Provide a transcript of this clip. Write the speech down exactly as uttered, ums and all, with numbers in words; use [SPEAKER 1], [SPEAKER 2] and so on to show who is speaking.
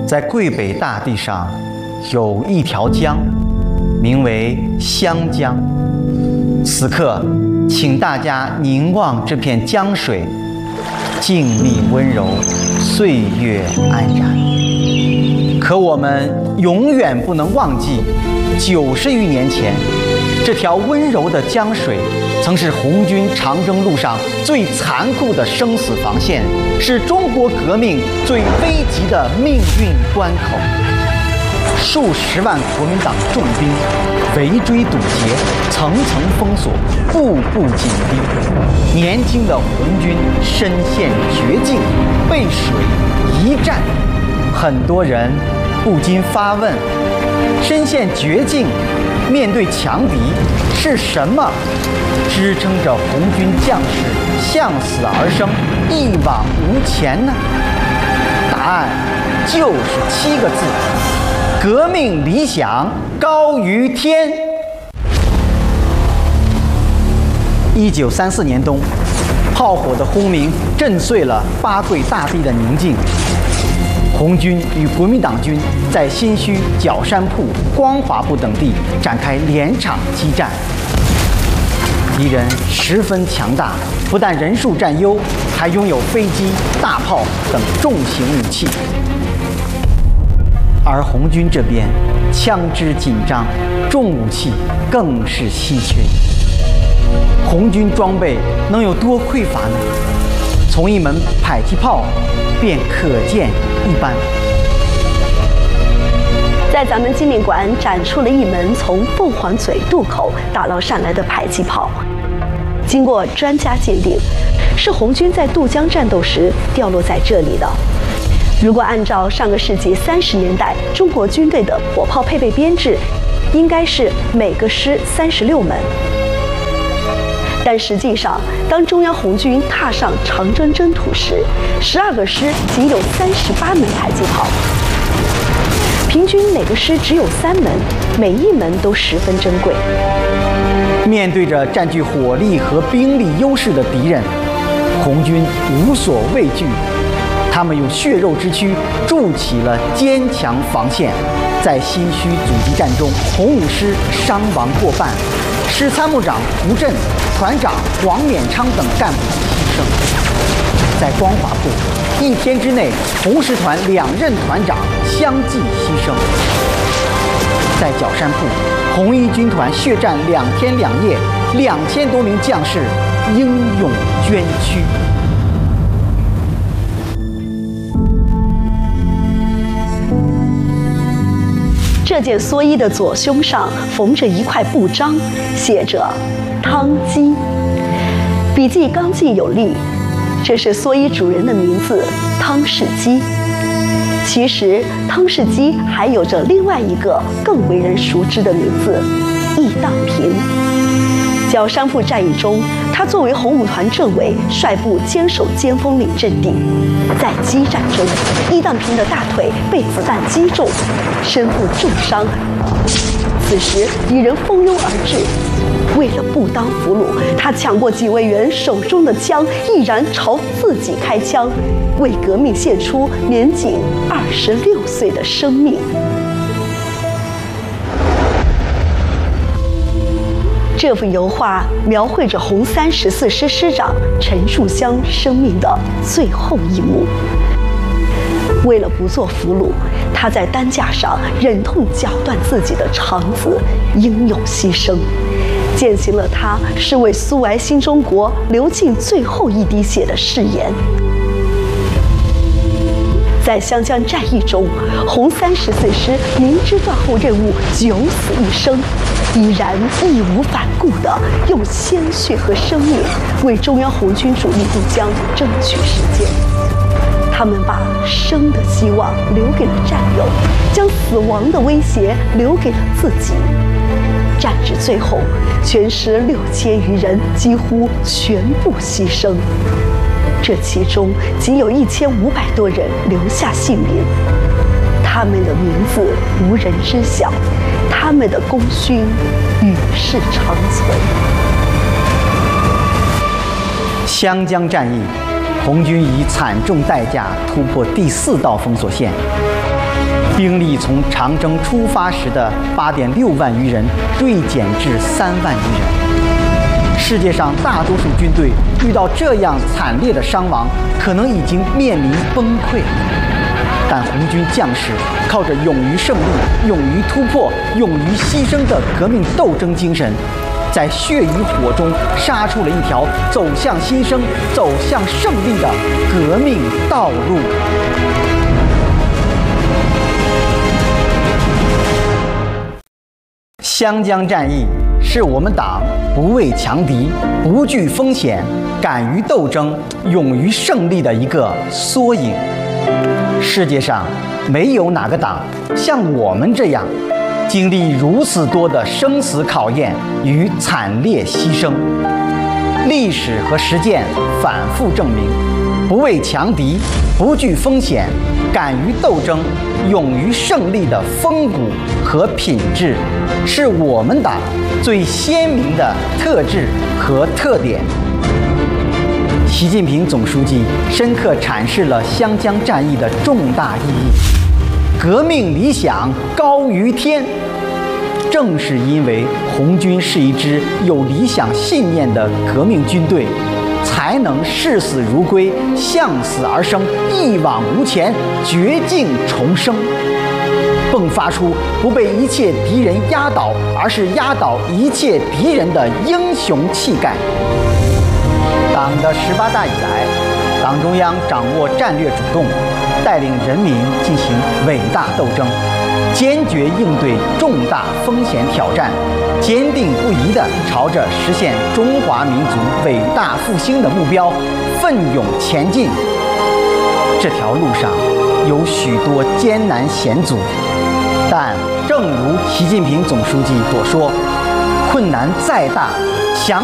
[SPEAKER 1] 在桂北大地上有一条江，名为湘江。此刻，请大家凝望这片江水，静谧温柔，岁月安然。可我们永远不能忘记，九十余年前，这条温柔的江水曾是红军长征路上最残酷的生死防线，是中国革命最危急的命运关口。数十万国民党重兵围追堵截，层层封锁，步步紧逼。年轻的红军身陷绝境，背水一战。很多人不禁发问：身陷绝境，面对强敌，是什么支撑着红军将士向死而生、一往无前呢？答案就是七个字：革命理想高于天。一九三四年冬，炮火的轰鸣震碎了八桂大地的宁静。红军与国民党军在新圩、角山铺、光华铺等地展开连场激战。敌人十分强大，不但人数占优，还拥有飞机、大炮等重型武器。而红军这边，枪支紧张，重武器更是稀缺。红军装备能有多匮乏呢？从一门迫击炮便可见一斑。
[SPEAKER 2] 在咱们纪念馆展出了一门从凤凰嘴渡口打捞上来的迫击炮，经过专家鉴定，是红军在渡江战斗时掉落在这里的。如果按照上个世纪三十年代中国军队的火炮配备编制，应该是每个师三十六门。但实际上，当中央红军踏上长征征途时，十二个师仅有三十八门迫击炮，平均每个师只有三门，每一门都十分珍贵。
[SPEAKER 1] 面对着占据火力和兵力优势的敌人，红军无所畏惧，他们用血肉之躯筑起了坚强防线。在新圩阻击战中，红五师伤亡过半，师参谋长胡震、团长黄勉昌等干部牺牲。在光华铺，一天之内，红十团两任团长相继牺牲。在角山铺，红一军团血战两天两夜，两千多名将士英勇捐躯。
[SPEAKER 2] 这件蓑衣的左胸上缝着一块布章，写着“汤基”，笔迹刚劲有力。这是蓑衣主人的名字汤世基。其实，汤世基还有着另外一个更为人熟知的名字——易当平。角山铺战役中，他作为红五团政委，率部坚守尖峰岭阵地。在激战中，易当平的大腿被子弹击中，身负重伤。此时，敌人蜂拥而至，为了不当俘虏，他抢过几位员手中的枪，毅然朝自己开枪，为革命献出年仅二十六岁的生命。这幅油画描绘着红三十四师师长陈树湘生命的最后一幕。为了不做俘虏，他在担架上忍痛绞断自己的肠子，英勇牺牲，践行了他是为苏维埃新中国流尽最后一滴血的誓言。在湘江战役中，红三十四师明知断后任务九死一生，依然义无反顾地用鲜血和生命为中央红军主力渡江争取时间。他们把生的希望留给了战友，将死亡的威胁留给了自己。战至最后，全师六千余人几乎全部牺牲。这其中仅有一千五百多人留下姓名，他们的名字无人知晓，他们的功勋与世长存。
[SPEAKER 1] 湘江战役，红军以惨重代价突破第四道封锁线。 兵力从长征出发时的八点六万余人锐减至三万余人。世界上大多数军队遇到这样惨烈的伤亡，可能已经面临崩溃。但红军将士靠着勇于胜利、勇于突破、勇于牺牲的革命斗争精神，在血与火中杀出了一条走向新生、走向胜利的革命道路。湘江战役是我们党不畏强敌、不惧风险、敢于斗争、勇于胜利的一个缩影。世界上没有哪个党像我们这样经历如此多的生死考验与惨烈牺牲。历史和实践反复证明，不畏强敌、不惧风险、敢于斗争、勇于胜利的风骨和品质，是我们党最鲜明的特质和特点。习近平总书记深刻阐释了湘江战役的重大意义。革命理想高于天，正是因为红军是一支有理想信念的革命军队，才能视死如归，向死而生，一往无前，绝境重生，迸发出不被一切敌人压倒，而是压倒一切敌人的英雄气概。党的十八大以来，党中央掌握战略主动，带领人民进行伟大斗争，坚决应对重大风险挑战，坚定不移地朝着实现中华民族伟大复兴的目标奋勇前进。这条路上有许多艰难险阻，但正如习近平总书记所说，困难再大，强